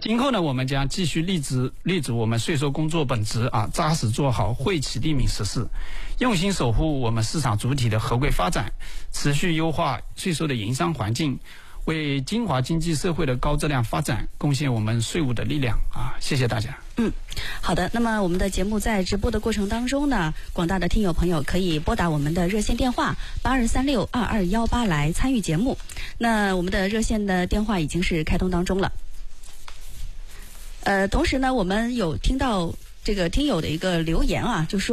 今后呢，我们将继续立足我们税收工作本职啊，扎实做好惠企利民实事，用心守护我们市场主体的合规发展，持续优化税收的营商环境，为金华经济社会的高质量发展贡献我们税务的力量啊！谢谢大家。 好的。那么我们的节目在直播的过程当中呢，广大的听友朋友可以拨打我们的热线电话82362218来参与节目。那我们的热线的电话已经是开通当中了。同时呢，我们有听到这个听友的一个留言啊，就说